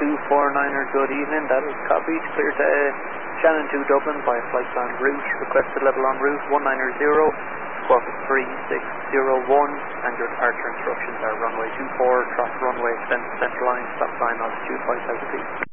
249er, good evening. That is copied. Clear to Shannon 2 Dublin by flight plan route. Requested level on route 190, squawk 3601, and your departure instructions are runway 24, cross runway, extend center line, stop sign, altitude 5,000 feet.